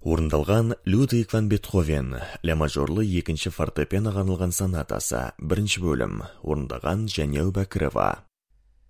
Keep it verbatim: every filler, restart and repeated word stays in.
Орындалған Людвиг ван Бетховен, ля мажорлы екінші фортепианоға арналған сонатасы, бірінші бөлім, орындаған Жәнеу Бәкірова.